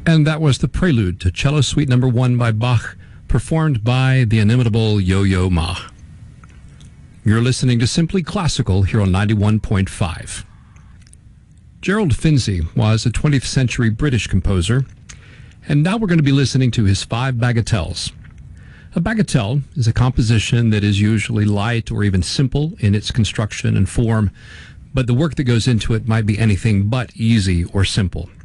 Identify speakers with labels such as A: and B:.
A: And that was the prelude to Cello Suite No. 1 by Bach, performed by the inimitable Yo-Yo Ma. You're listening to Simply Classical here on 91.5. Gerald Finzi was a 20th century British composer, and now we're going to be listening to his 5 bagatelles. A bagatelle is a composition that is usually light or even simple in its construction and form, but the work that goes into it might be anything but easy or simple.